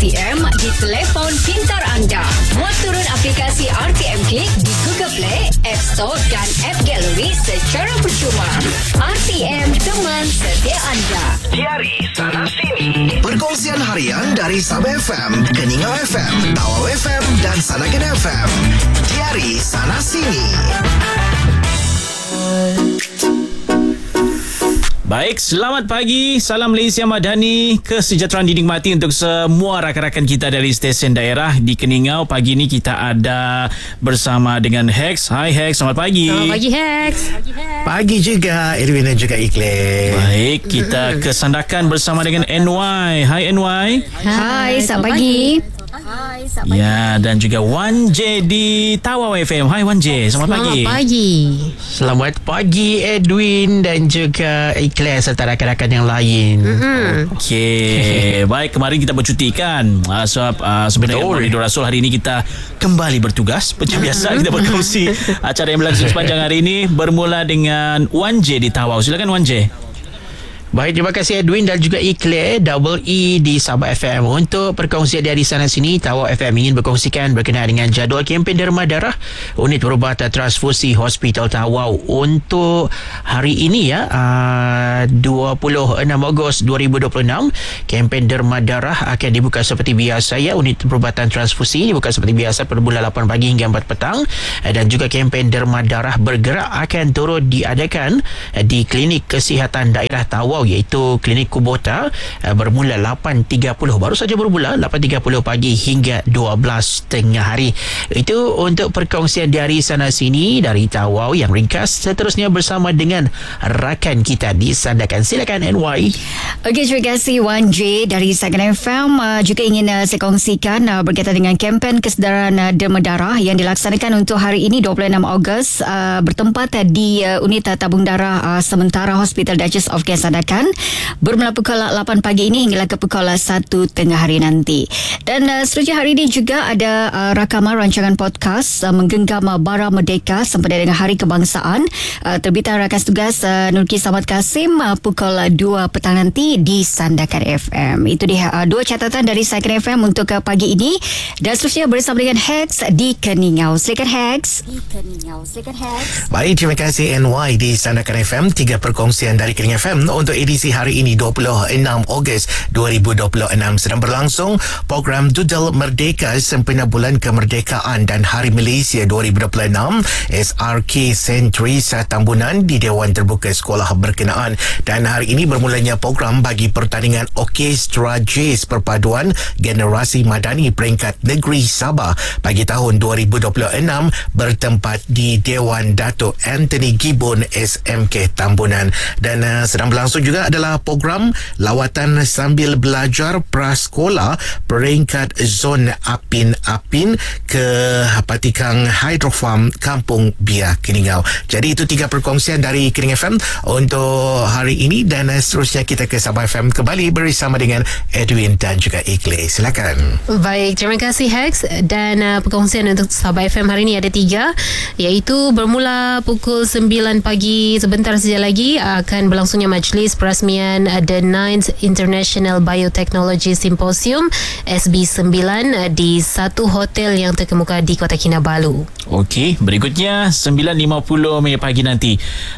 RTM di telefon pintar anda. Muat turun aplikasi RTM Click di Google Play, App Store dan App Gallery secara percuma. RTM, teman setia anda. Diari Sana Sini. Perkongsian harian dari Sabah FM, Keningau FM, Tawau FM dan Sanagan FM. Diari Sana Sini. Baik, selamat pagi. Salam Malaysia Madani. Kesejahteraan dinikmati untuk semua rakan-rakan kita dari stesen daerah di Keningau. Pagi ni kita ada bersama dengan Hex. Hai Hex, selamat pagi. Selamat pagi Hex. Pagi juga Irwin dan juga Ikhlas. Baik, kita ke Sandakan bersama dengan NY. Hai NY. Hai, selamat pagi. Ya, dan juga 1J di Tawau FM. Hai 1J, selamat pagi. Selamat pagi. Selamat pagi Edwin dan juga Ikhlas serta rakan-rakan yang lain. Okey. Baik, kemarin kita bercuti kan. Sebab sebenarnya Maulidur Rasul hari ini kita kembali bertugas. Seperti biasa kita berkongsi acara yang berlangsung sepanjang hari ini bermula dengan 1J di Tawau. Silakan 1J. Baik, terima kasih Edwin dan juga Ikhlas Double E di Sabah FM. Untuk perkongsian dari sana sini, Tawau FM ingin berkongsikan berkenaan dengan jadual kempen derma darah unit perubatan transfusi Hospital Tawau untuk hari ini 26 Ogos 2026. Kempen derma darah akan dibuka seperti biasa unit perubatan transfusi dibuka seperti biasa pada bulan 8 pagi hingga 4 petang, dan juga kempen derma darah bergerak akan turut diadakan di Klinik Kesihatan Daerah Tawau iaitu Klinik Kubota bermula 8.30, baru saja bermula 8.30 pagi hingga 12 tengah hari. Itu untuk perkongsian dari sana sini dari Tawau yang ringkas. Seterusnya bersama dengan rakan kita di Sandakan. Silakan NY. Okey, terima kasih 1J dari Sanagan FM. Juga ingin saya kongsikan berkaitan dengan kempen kesedaran derma darah yang dilaksanakan untuk hari ini 26 Ogos bertempat di unit tabung darah sementara Hospital Duchess of Kent Sandakan bermula pukul 8 pagi ini hingga ke pukul 1 tengah hari nanti. Dan seterusnya hari ini juga ada rakaman rancangan podcast menggenggam Bara Merdeka sempena dengan Hari Kebangsaan, terbitan rakan tugas Nurki Samad Kasim pukul 2 petang nanti di Sandakan FM. Itu dia dua catatan dari Sandakan FM untuk pagi ini. Dan seterusnya bersama dengan Hex di Keningau. Silakan Hex. Baik, terima kasih NY di Sandakan FM. 3 perkongsian dari Keningau FM untuk edisi hari ini 26 Ogos 2026. Sedang berlangsung program Doodle Merdeka sempena Bulan Kemerdekaan dan Hari Malaysia 2026 SRK Sentrisa Tambunan di Dewan Terbuka Sekolah berkenaan. Dan hari ini bermulanya program bagi pertandingan Orkestra Jazz Perpaduan Generasi Madani peringkat negeri Sabah bagi tahun 2026 bertempat di Dewan Datuk Anthony Gibbon SMK Tambunan. Dan sedang berlangsung juga adalah program lawatan sambil belajar prasekolah peringkat zon Apin-Apin ke Patikang Hydrofarm Kampung Bia Keningau. Jadi itu 3 perkongsian dari Keningau FM untuk hari ini, dan seterusnya kita ke Sabah FM kembali bersama dengan Edwin dan juga Ikhlas. Silakan. Baik, terima kasih Hex. Dan perkongsian untuk Sabah FM hari ini ada 3, iaitu bermula pukul 9 pagi sebentar saja lagi akan berlangsungnya majlis perasmian The 9th International Biotechnology Symposium SB9 di satu hotel yang terkemuka di Kota Kinabalu. Okey, berikutnya 9.50 pagi nanti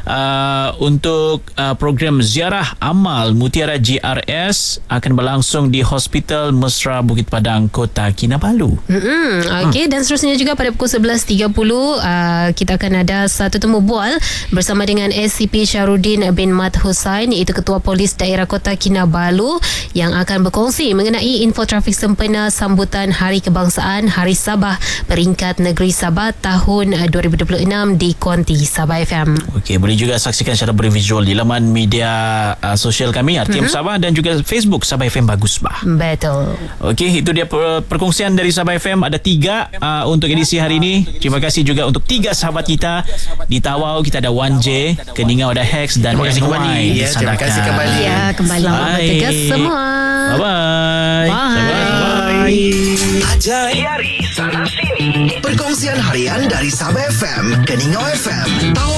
untuk program ziarah amal Mutiara GRS akan berlangsung di Hospital Mesra Bukit Padang, Kota Kinabalu. Okey, dan seterusnya juga pada pukul 11.30 kita akan ada satu temu bual bersama dengan SCP Syarudin bin Mat Hussain, iaitu Ketua Polis Daerah Kota Kinabalu, yang akan berkongsi mengenai info trafik sempena sambutan Hari Kebangsaan Hari Sabah peringkat negeri Sabah tahun 2026 di Konti Sabah FM. Okey, boleh juga saksikan secara bervisual di laman media sosial kami RTM Sabah dan juga Facebook Sabah FM Bagus Bah. Betul. Okey, itu dia perkongsian dari Sabah FM. Ada 3 untuk edisi hari ini. Terima kasih juga untuk 3 sahabat kita di Tawau. Kita ada 1J, Keningau ada Hex dan Terima kasih kembali. Terima kasih kembali. Ya, kembali. Selamat bertugas semua. Bye-bye. Bye. Diari Sana Sini. Perkongsian harian dari Sabah FM, Keningau FM, Tawau